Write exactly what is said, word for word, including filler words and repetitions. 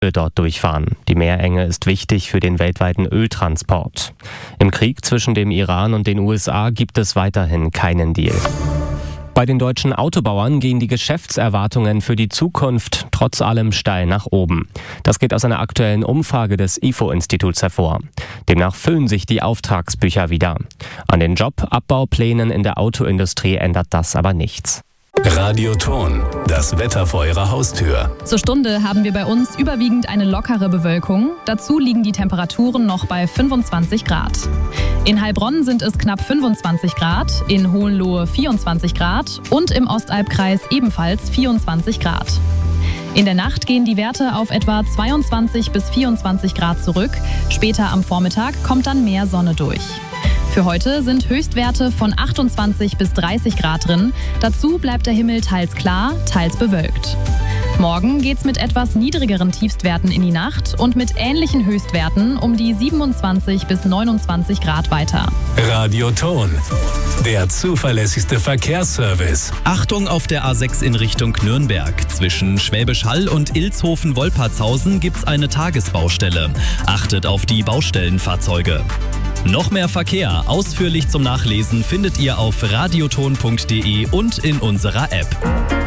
dort durchfahren. Die Meerenge ist wichtig für den weltweiten Öltransport. Im Krieg zwischen dem Iran und den U S A gibt es weiterhin keinen Deal. Bei den deutschen Autobauern gehen die Geschäftserwartungen für die Zukunft trotz allem steil nach oben. Das geht aus einer aktuellen Umfrage des I F O-Instituts hervor. Demnach füllen sich die Auftragsbücher wieder. An den Jobabbauplänen in der Autoindustrie ändert das aber nichts. Radioton, das Wetter vor Ihrer Haustür. Zur Stunde haben wir bei uns überwiegend eine lockere Bewölkung. Dazu liegen die Temperaturen noch bei fünfundzwanzig Grad. In Heilbronn sind es knapp fünfundzwanzig Grad, in Hohenlohe vierundzwanzig Grad und im Ostalbkreis ebenfalls vierundzwanzig Grad. In der Nacht gehen die Werte auf etwa zweiundzwanzig bis vierundzwanzig Grad zurück. Später am Vormittag kommt dann mehr Sonne durch. Für heute sind Höchstwerte von achtundzwanzig bis dreißig Grad drin. Dazu bleibt der Himmel teils klar, teils bewölkt. Morgen geht's mit etwas niedrigeren Tiefstwerten in die Nacht und mit ähnlichen Höchstwerten um die siebenundzwanzig bis neunundzwanzig Grad weiter. Radioton, der zuverlässigste Verkehrsservice. Achtung auf der A sechs in Richtung Nürnberg. Zwischen Schwäbisch Hall und Ilshofen-Wolpertshausen gibt's eine Tagesbaustelle. Achtet auf die Baustellenfahrzeuge. Noch mehr Verkehr ausführlich zum Nachlesen findet ihr auf radioton punkt de und in unserer App.